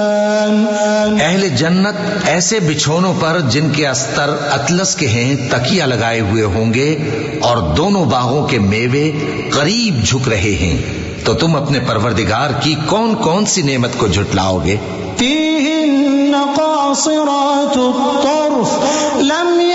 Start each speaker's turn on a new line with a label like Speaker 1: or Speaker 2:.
Speaker 1: अहले जन्नत ऐसे बिछौनों पर जिनके अस्तर अतलस के हैं तकिया लगाए हुए होंगे और दोनों बागों के मेवे करीब झुक रहे हैं। तो तुम अपने परवरदिगार की कौन कौन सी नेमत को झुटलाओगे?